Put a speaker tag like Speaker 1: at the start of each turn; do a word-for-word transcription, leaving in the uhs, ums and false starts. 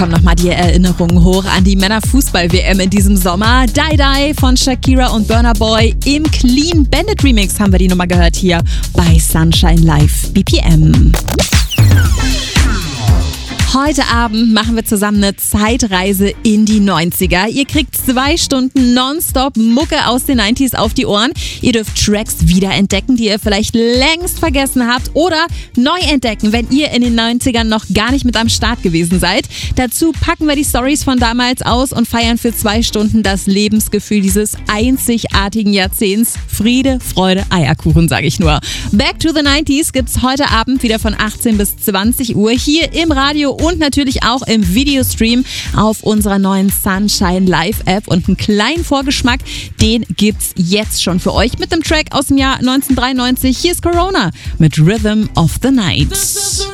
Speaker 1: Kommen nochmal die Erinnerungen hoch an die Männerfußball-W M in diesem Sommer. Die Die von Shakira und Burna Boy im Clean Bandit Remix haben wir die Nummer gehört hier bei Sunshine Live B P M. Heute Abend machen wir zusammen eine Zeitreise in die neunziger. Ihr kriegt zwei Stunden nonstop Mucke aus den neunziger auf die Ohren. Ihr dürft Tracks wiederentdecken, die ihr vielleicht längst vergessen habt oder neu entdecken, wenn ihr in den neunzigern noch gar nicht mit am Start gewesen seid. Dazu packen wir die Stories von damals aus und feiern für zwei Stunden das Lebensgefühl dieses einzigartigen Jahrzehnts. Friede, Freude, Eierkuchen, sage ich nur. Back to the neunziger gibt's heute Abend wieder von achtzehn bis zwanzig Uhr hier im Radio und natürlich auch im Videostream auf unserer neuen Sunshine Live App. Und einen kleinen Vorgeschmack, den gibt's jetzt schon für euch mit dem Track aus dem Jahr neunzehnhundertdreiundneunzig. Hier ist Corona mit Rhythm of the Night.